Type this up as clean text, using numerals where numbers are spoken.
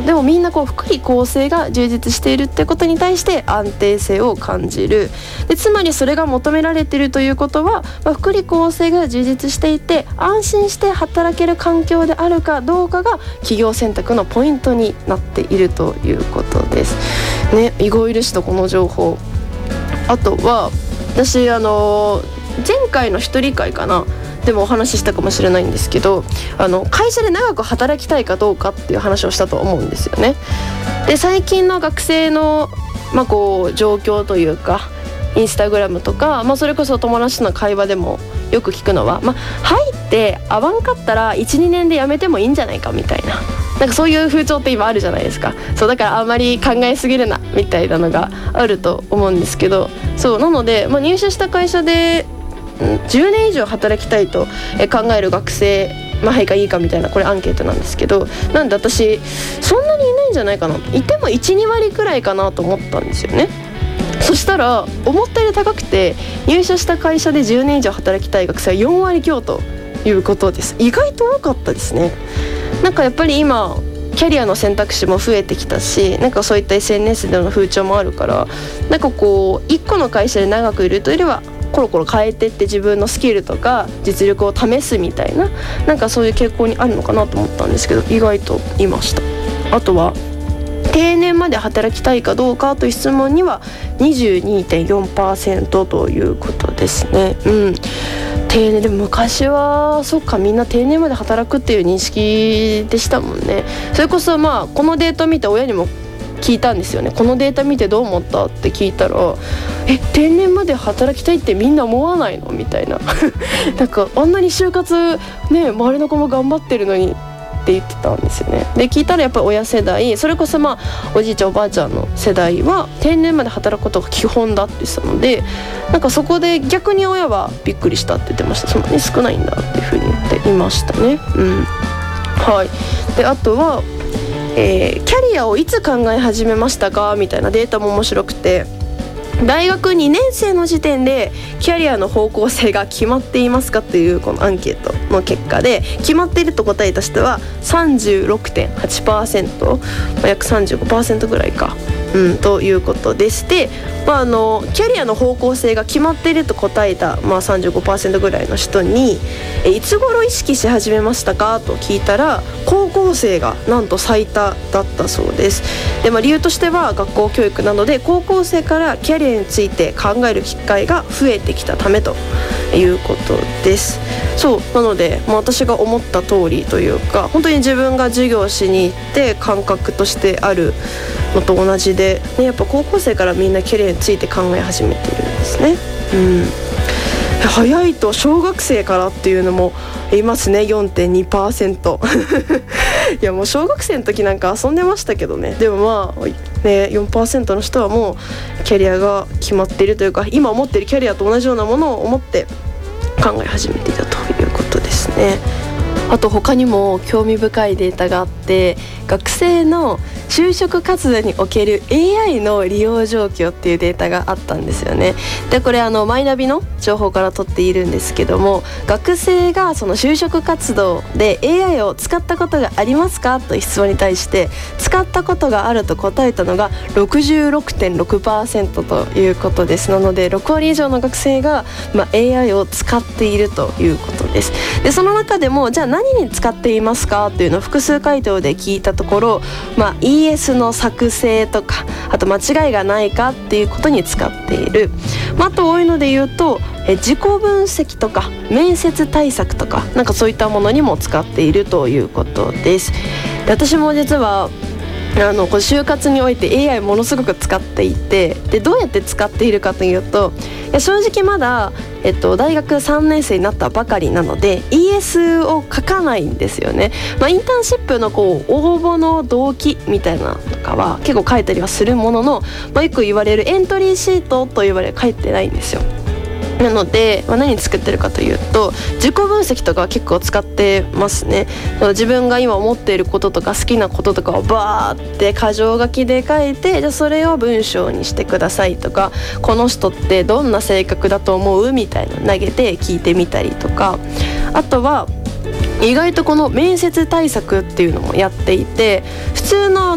でもみんな福利厚生が充実しているってことに対して安定性を感じる。でつまりそれが求められているということは、福利厚生が充実していて安心して働ける環境であるかどうかが企業選択のポイントになっているということですね。意外でした、この情報。あとは私前回の一人会かなでもお話ししたかもしれないんですけど、会社で長く働きたいかどうかっていう話をしたと思うんですよね。で最近の学生の、状況というかインスタグラムとか、それこそ友達との会話でもよく聞くのは、入って合わんかったら 1,2 年で辞めてもいいんじゃないかみたいな、なんかそういう風潮って今あるじゃないですか。そうだからあんまり考えすぎるなみたいなのがあると思うんですけど、そうなので、入社した会社で10年以上働きたいと考える学生、はいかいいかみたいな、これアンケートなんですけど、なんで私そんなにいないんじゃないかな、いても 1,2 割くらいかなと思ったんですよね。そしたら思ったより高くて、入社した会社で10年以上働きたい学生は4割強ということです。意外と多かったですね。なんかやっぱり今キャリアの選択肢も増えてきたし、なんかそういった SNS での風潮もあるから、なんか一個の会社で長くいるというよりはコロコロ変えてって自分のスキルとか実力を試すみたいな、なんかそういう傾向にあるのかなと思ったんですけど、意外といました。あとは定年まで働きたいかどうかという質問には 22.4% ということですね。定年でも昔はそっか、みんな定年まで働くっていう認識でしたもんね。それこそこのデータ見て親にも聞いたんですよね。このデータ見てどう思ったって聞いたら、定年まで働きたいってみんな思わないのみたいななんかあんなに就活ね、周りの子も頑張ってるのにって言ってたんですよね。で聞いたらやっぱり親世代、それこそおじいちゃんおばあちゃんの世代は定年まで働くことが基本だって言ってたので、なんかそこで逆に親はびっくりしたって言ってました。そんなに少ないんだっていうふうに言っていましたね。はい。であとはキャリアをいつ考え始めましたかみたいなデータも面白くて、大学2年生の時点でキャリアの方向性が決まっていますかというこのアンケートの結果で、決まっていると答えた人は 36.8%、約 35% ぐらいか、ということでして、キャリアの方向性が決まっていると答えた、35% ぐらいの人にいつ頃意識し始めましたかと聞いたら、高校生がなんと最多だったそうです。で、理由としては学校教育などで高校生からキャリアについて考える機会が増えてきたためということです。そうなので、私が思った通りというか、本当に自分が授業しに行って感覚としてあるのと同じで、やっぱ高校生からみんなキャリアについて考え始めているんですね。早いと小学生からっていうのもいますね。 4.2% いやもう小学生の時なんか遊んでましたけどね。でも4% の人はもうキャリアが決まっているというか、今思っているキャリアと同じようなものを思って考え始めていたということですね。あと他にも興味深いデータがあって、学生の就職活動における AI の利用状況っていうデータがあったんですよね。でこれマイナビの情報から取っているんですけども、学生がその就職活動で AI を使ったことがありますかという質問に対して、使ったことがあると答えたのが 66.6% ということです。なので6割以上の学生が、AI を使っているということです。でその中でもじゃあ何に使っていますかというのを複数回答で聞いたところ、ES の作成とか、あと間違いがないかっていうことに使っている。あと多いので言うと自己分析とか面接対策とか、なんかそういったものにも使っているということです。で私も実は就活において AI ものすごく使っていて、でどうやって使っているかというと、正直まだ、大学3年生になったばかりなので ES を書かないんですよね。インターンシップの応募の動機みたいなのとかは結構書いたりはするものの、よく言われるエントリーシートと言われ書いてないんですよ。なので、何作ってるかというと、自己分析とかは結構使ってますね。自分が今思っていることとか好きなこととかをバーって箇条書きで書いて、じゃあそれを文章にしてくださいとか、この人ってどんな性格だと思うみたいな投げて聞いてみたりとか、あとは意外とこの面接対策っていうのもやっていて、普通の